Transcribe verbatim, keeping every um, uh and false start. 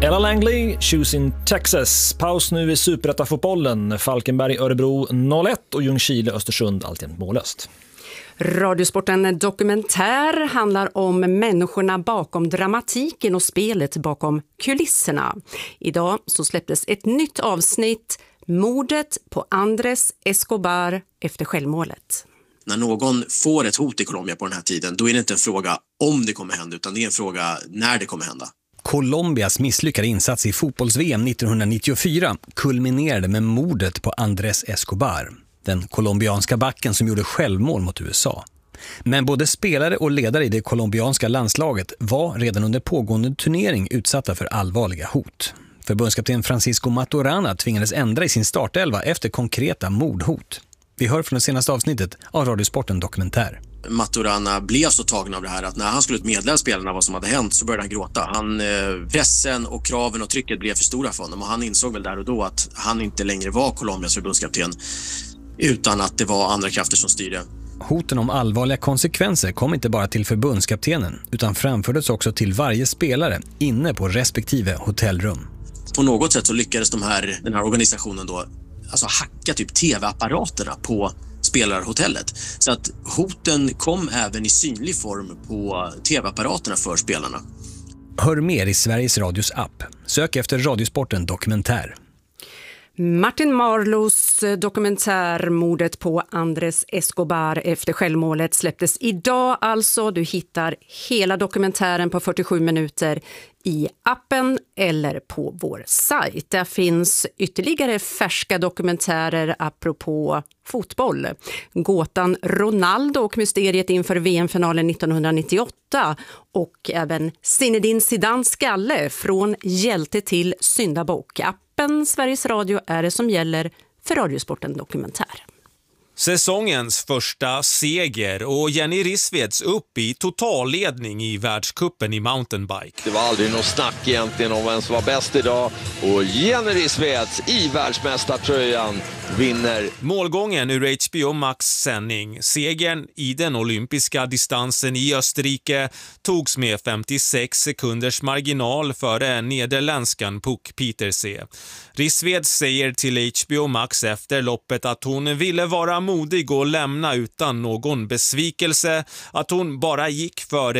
Ella Langley, Choosing Texas. Paus nu i Superettan-fotbollen. Falkenberg, Örebro noll ett och Ljungskile, Östersund alltjämt mållöst. Radiosporten Dokumentär handlar om människorna bakom dramatiken och spelet bakom kulisserna. Idag så släpptes ett nytt avsnitt, mordet på Andrés Escobar efter självmålet. När någon får ett hot i Colombia på den här tiden, då är det inte en fråga om det kommer hända, utan det är en fråga när det kommer hända. Colombias misslyckade insats i fotbolls-V M nittonhundranittiofyra kulminerade med mordet på Andrés Escobar, den colombianska backen som gjorde självmål mot U S A. Men både spelare och ledare i det colombianska landslaget var redan under pågående turnering utsatta för allvarliga hot. Förbundskapten Francisco Maturana tvingades ändra i sin startelva efter konkreta mordhot. Vi hör från det senaste avsnittet av Radiosporten Dokumentär. Maturana blev så tagen av det här att när han skulle meddela spelarna vad som hade hänt så började han gråta. Han, eh, pressen och kraven och trycket blev för stora för honom och han insåg väl där och då att han inte längre var Colombias förbundskapten utan att det var andra krafter som styrde. Hoten om allvarliga konsekvenser kom inte bara till förbundskaptenen utan framfördes också till varje spelare inne på respektive hotellrum. På något sätt så lyckades de här, den här organisationen då alltså hacka typ tv-apparaterna på spelarhotellet. Så att hoten kom även i synlig form på tv-apparaterna för spelarna. Hör mer i Sveriges Radios app. Sök efter Radiosporten Dokumentär. Martin Marlos dokumentär mordet på Andrés Escobar efter självmålet släpptes idag alltså. Du hittar hela dokumentären på fyrtiosju minuter i appen eller på vår sajt. Där finns ytterligare färska dokumentärer apropå fotboll. Gåtan Ronaldo och mysteriet inför V M-finalen nittonhundranittioåtta och även Zinedine Zidane skalle från hjälte till syndabock. Appen Sveriges Radio är det som gäller för Radiosporten Dokumentär. Säsongens första seger och Jenny Rissveds upp i totalledning i världscupen i mountainbike. Det var aldrig något snack egentligen om vem som var bäst idag och Jenny Rissveds i världsmästartröjan vinner. Målgången ur H B O Max sändning. Segern i den olympiska distansen i Österrike togs med femtiosex sekunders marginal före nederländskan Puk Pieterse. Rissved säger till H B O Max efter loppet att hon ville vara modig och lämna utan någon besvikelse, att hon bara gick före